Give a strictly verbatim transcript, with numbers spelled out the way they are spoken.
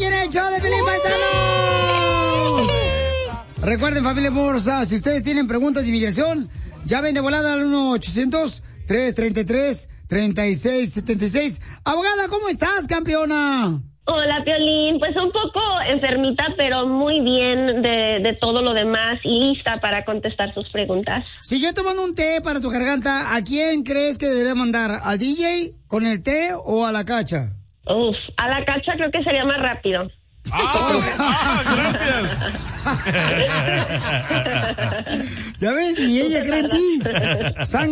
aquí en el show de Pelín Paisanos. Recuerden, familia hermosa, si ustedes tienen preguntas de inmigración, llamen de volada al uno ochocientos, tres treinta y tres, treinta y seis setenta y seis. Abogada, ¿cómo estás, campeona? Hola, Piolín. Pues un poco enfermita, pero muy bien de, de todo lo demás y lista para contestar sus preguntas. Si yo tomando un té para tu garganta, ¿a quién crees que debería mandar? ¿Al D J con el té o a la Cacha? Uf, a la Cacha creo que sería más rápido. ¡Ah! ¡Ah, gracias! Ya ves, ni ella cree en ti.